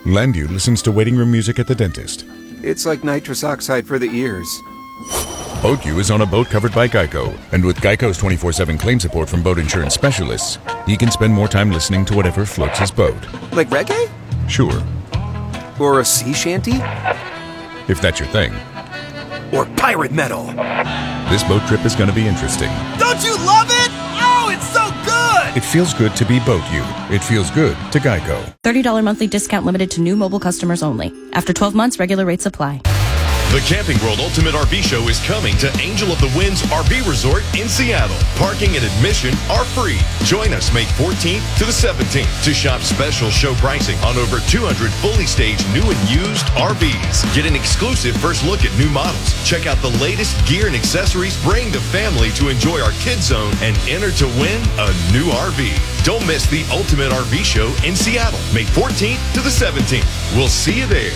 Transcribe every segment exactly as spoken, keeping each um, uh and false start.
Landview listens to waiting room music at the dentist. It's like nitrous oxide for the ears. BoatU is on a boat covered by Geico, and with Geico's twenty-four seven claim support from boat insurance specialists, he can spend more time listening to whatever floats his boat. Like reggae? Sure. Or a sea shanty? If that's your thing. Or pirate metal? This boat trip is going to be interesting. Don't you love it? Oh, it's so good! It feels good to be BoatU. It feels good to Geico. thirty dollars monthly discount limited to new mobile customers only. After twelve months, regular rates apply. The Camping World Ultimate R V Show is coming to Angel of the Winds R V Resort in Seattle. Parking and admission are free. Join us May fourteenth to the seventeenth to shop special show pricing on over two hundred fully staged new and used R Vs. Get an exclusive first look at new models. Check out the latest gear and accessories. Bring the family to enjoy our Kids Zone and enter to win a new R V. Don't miss the Ultimate R V Show in Seattle, May fourteenth to the seventeenth. We'll see you there.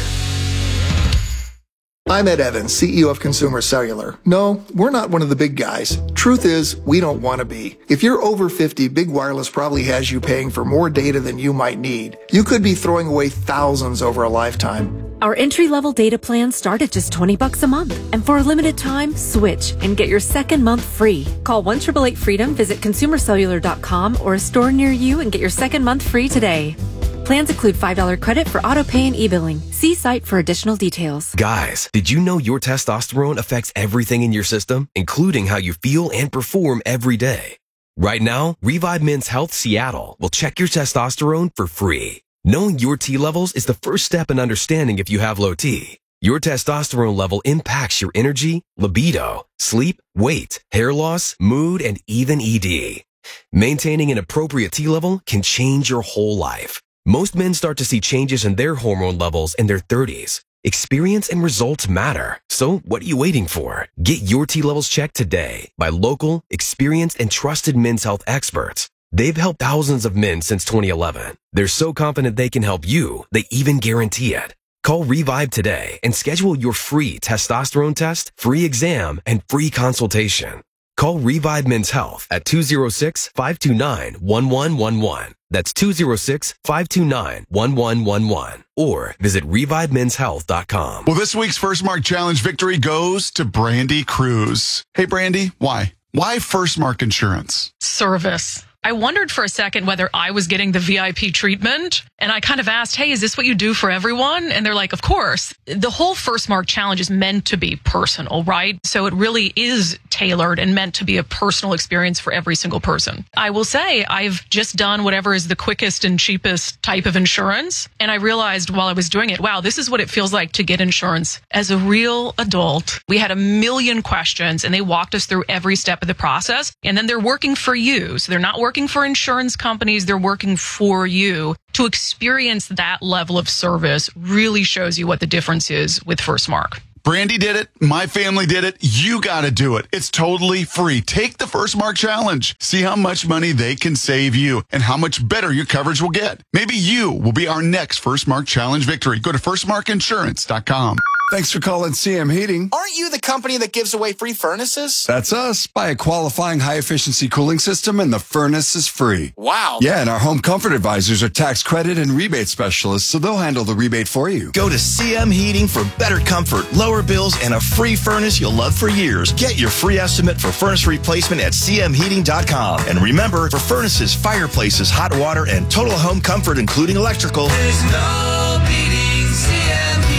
I'm Ed Evans, C E O of Consumer Cellular. No, we're not one of the big guys. Truth is, we don't want to be. If you're over fifty, Big Wireless probably has you paying for more data than you might need. You could be throwing away thousands over a lifetime. Our entry-level data plans start at just twenty bucks a month. And for a limited time, switch and get your second month free. Call one eight eight eight freedom, visit consumer cellular dot com or a store near you and get your second month free today. Plans include five dollars credit for auto pay and e-billing. See site for additional details. Guys, did you know your testosterone affects everything in your system, including how you feel and perform every day? Right now, Revive Men's Health Seattle will check your testosterone for free. Knowing your T levels is the first step in understanding if you have low T. Your testosterone level impacts your energy, libido, sleep, weight, hair loss, mood, and even E D. Maintaining an appropriate T level can change your whole life. Most men start to see changes in their hormone levels in their thirties. Experience and results matter. So what are you waiting for? Get your T levels checked today by local, experienced, and trusted men's health experts. They've helped thousands of men since twenty eleven. They're so confident they can help you, they even guarantee it. Call Revive today and schedule your free testosterone test, free exam, and free consultation. Call Revive Men's Health at two oh six, five two nine, one one one one. That's two oh six, five two nine, one one one one. Or visit revive men's health dot com. Well, this week's First Mark Challenge victory goes to Brandy Cruz. Hey, Brandy, why? Why First Mark Insurance? Service. I wondered for a second whether I was getting the V I P treatment. And I kind of asked, hey, is this what you do for everyone? And they're like, of course. The whole First Mark Challenge is meant to be personal, right? So it really is tailored and meant to be a personal experience for every single person. I will say I've just done whatever is the quickest and cheapest type of insurance. And I realized while I was doing it, wow, this is what it feels like to get insurance as a real adult. We had a million questions and they walked us through every step of the process. And then they're working for you. So they're not working for insurance companies. They're working for you. To experience that level of service really shows you what the difference is with First Mark. Brandy did it. My family did it. You got to do it. It's totally free. Take the First Mark Challenge. See how much money they can save you and how much better your coverage will get. Maybe you will be our next First Mark Challenge victory. Go to first mark insurance dot com. Thanks for calling C M Heating. Aren't you the company that gives away free furnaces? That's us. Buy a qualifying high-efficiency cooling system and the furnace is free. Wow. Yeah, and our home comfort advisors are tax credit and rebate specialists, so they'll handle the rebate for you. Go to C M Heating for better comfort, lower bills, and a free furnace you'll love for years. Get your free estimate for furnace replacement at c m heating dot com. And remember, for furnaces, fireplaces, hot water, and total home comfort, including electrical, there's no beating C M Heating.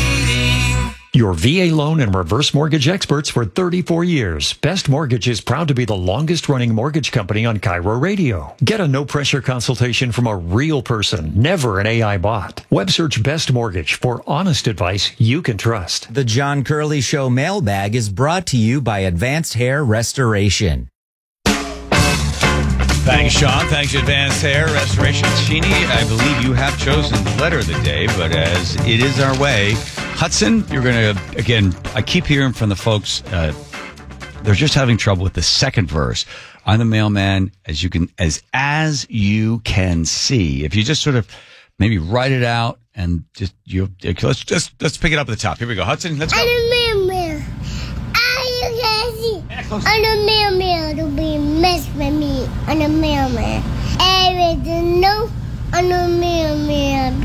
Your V A loan and reverse mortgage experts for thirty-four years. Best Mortgage is proud to be the longest-running mortgage company on Cairo Radio. Get a no-pressure consultation from a real person, never an A I bot. Web search Best Mortgage for honest advice you can trust. The John Curley Show mailbag is brought to you by Advanced Hair Restoration. Thanks, Sean. Thanks, Advanced Hair Restoration. Sheeny, I believe you have chosen the letter of the day, but as it is our way, Hudson, you're going to, again, I keep hearing from the folks, uh, they're just having trouble with the second verse. I'm the mailman, as you can, as, as you can see. If you just sort of maybe write it out and just, you, let's just, let's pick it up at the top. Here we go. Hudson, let's go. I'm the mailman. As you can see, I'm the mailman to be messed with me. I'm the mailman. Everything know, I'm the mailman.